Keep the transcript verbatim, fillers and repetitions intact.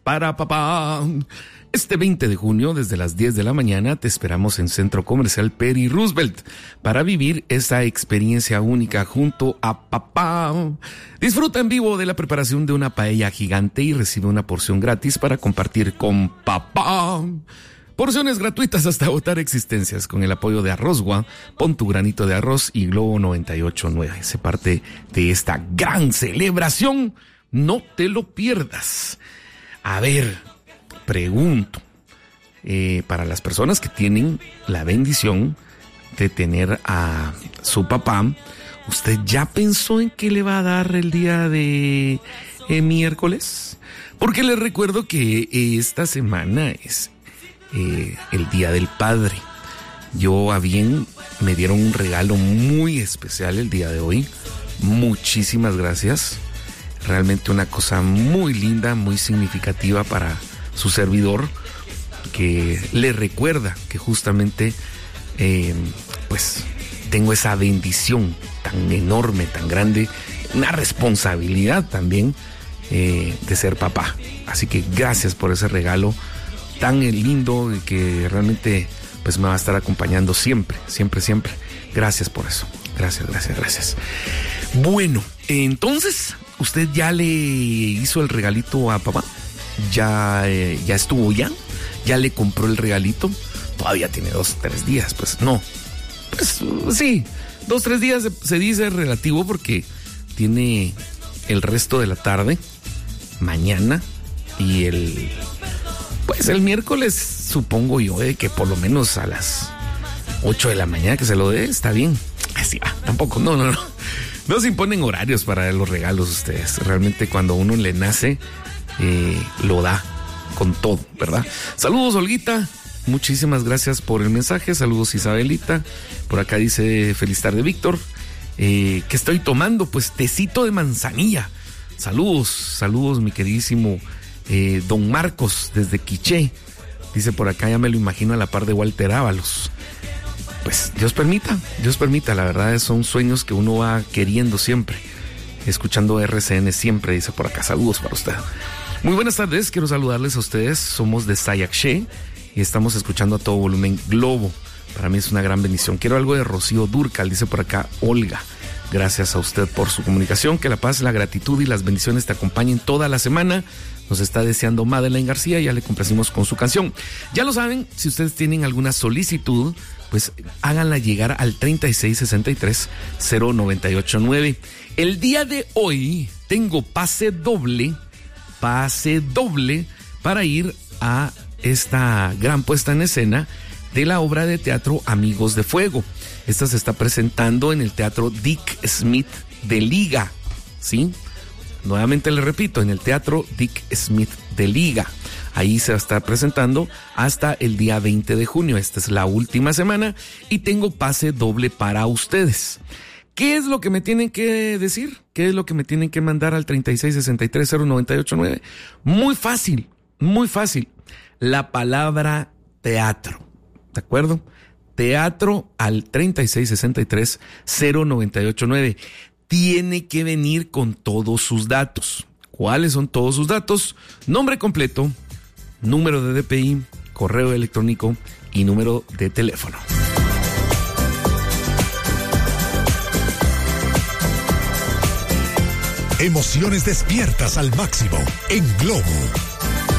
para papá. Este veinte de junio, desde las diez de la mañana, te esperamos en Centro Comercial Peri Roosevelt para vivir esa experiencia única junto a papá. Disfruta en vivo de la preparación de una paella gigante y recibe una porción gratis para compartir con papá. Porciones gratuitas hasta agotar existencias con el apoyo de Arrozgua, Pon tu granito de arroz y Globo noventa y ocho punto nueve. Se parte de esta gran celebración. No te lo pierdas. A ver, pregunto, eh, para las personas que tienen la bendición de tener a su papá, ¿usted ya pensó en qué le va a dar el día de eh, miércoles? Porque les recuerdo que eh, esta semana es eh, el Día del Padre. Yo a bien me dieron un regalo muy especial el día de hoy. Muchísimas gracias. Realmente una cosa muy linda, muy significativa para su servidor, que le recuerda que justamente eh, pues tengo esa bendición tan enorme, tan grande, una responsabilidad también eh, de ser papá. Así que gracias por ese regalo tan lindo y que realmente pues me va a estar acompañando siempre, siempre, siempre. Gracias por eso. Gracias, gracias, gracias. Bueno, entonces, ¿usted ya le hizo el regalito a papá? ¿Ya, eh, ya estuvo ya? ¿Ya le compró el regalito? Todavía tiene dos, tres días, pues no. Pues sí, dos, tres días se, se dice relativo porque tiene el resto de la tarde, mañana y el... Pues el miércoles supongo yo eh, que por lo menos a las ocho de la mañana que se lo dé, está bien. Así va, tampoco, no, no, no. No se imponen horarios para los regalos ustedes. Realmente cuando uno le nace, eh, lo da con todo, ¿verdad? Saludos, Olguita. Muchísimas gracias por el mensaje. Saludos, Isabelita. Por acá dice, feliz tarde, Víctor. Eh, ¿Qué estoy tomando? Pues tecito de manzanilla. Saludos, saludos, mi queridísimo eh, don Marcos desde Quiché. Dice por acá, ya me lo imagino a la par de Walter Ábalos. Pues Dios permita, Dios permita, la verdad son sueños que uno va queriendo siempre, escuchando R C N siempre, dice por acá, saludos para usted. Muy buenas tardes, quiero saludarles a ustedes, somos de Sayaxché y estamos escuchando a todo volumen Globo, para mí es una gran bendición. Quiero algo de Rocío Dúrcal, dice por acá Olga, gracias a usted por su comunicación, que la paz, la gratitud y las bendiciones te acompañen toda la semana. Nos está deseando Madeleine García, ya le complacimos con su canción. Ya lo saben, si ustedes tienen alguna solicitud, pues háganla llegar al treinta y seis sesenta y tres cero noventa y ocho nueve. El día de hoy tengo pase doble, pase doble para ir a esta gran puesta en escena de la obra de teatro Amigos de Fuego. Esta se está presentando en el Teatro Dick Smith de Liga, ¿sí? Nuevamente le repito, en el Teatro Dick Smith de Liga. Ahí se va a estar presentando hasta el día veinte de junio. Esta es la última semana y tengo pase doble para ustedes. ¿Qué es lo que me tienen que decir? ¿Qué es lo que me tienen que mandar al treinta y seis sesenta y tres cero noventa y ocho nueve? Muy fácil, muy fácil. La palabra teatro, ¿de acuerdo? Teatro al treinta y seis sesenta y tres cero noventa y ocho nueve. Tiene que venir con todos sus datos. ¿Cuáles son todos sus datos? Nombre completo, número de D P I, correo electrónico y número de teléfono. Emociones despiertas al máximo en Globo